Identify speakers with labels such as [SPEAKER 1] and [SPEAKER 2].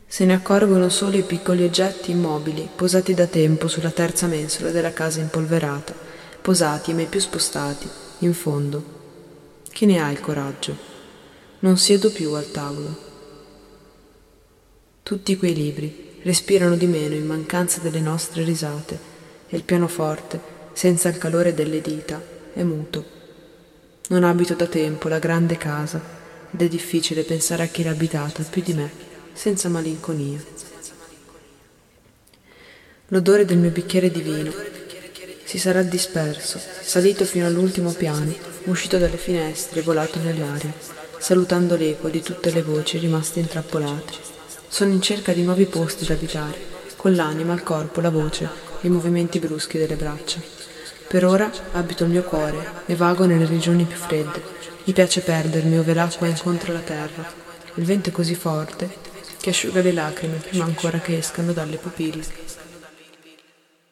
[SPEAKER 1] Se ne accorgono solo i piccoli oggetti immobili, posati da tempo sulla terza mensola della casa impolverata, posati e mai più spostati, in fondo. Chi ne ha il coraggio? Non siedo più al tavolo. Tutti quei libri respirano di meno in mancanza delle nostre risate e il pianoforte, senza il calore delle dita, è muto. Non abito da tempo la grande casa ed è difficile pensare a chi l'ha abitata più di me, senza malinconia. L'odore del mio bicchiere di vino si sarà disperso, salito fino all'ultimo piano, uscito dalle finestre e volato nell'aria, salutando l'eco di tutte le voci rimaste intrappolate. Sono in cerca di nuovi posti da abitare, con l'anima, il corpo, la voce e i movimenti bruschi delle braccia. Per ora abito il mio cuore e vago nelle regioni più fredde. Mi piace perdermi ove l'acqua incontra la terra. Il vento è così forte che asciuga le lacrime prima ancora che escano dalle pupille.